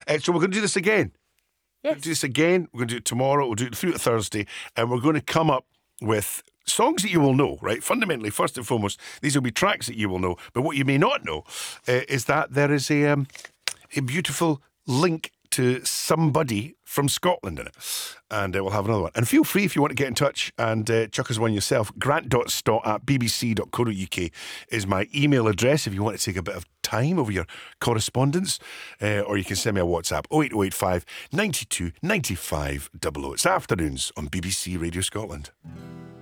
So we're going to do this again. We're Yes. going to do this again. We're going to do it tomorrow. We'll do it through to Thursday. And we're going to come up with songs that you will know, right? Fundamentally, first and foremost, these will be tracks that you will know. But what you may not know is that there is a beautiful link to somebody from Scotland in it. And we'll have another one. And feel free if you want to get in touch and chuck us one yourself. grant.stott@bbc.co.uk is my email address if you want to take a bit of time over your correspondence. Or you can send me a WhatsApp 08085 92 95 00. It's Afternoons on BBC Radio Scotland.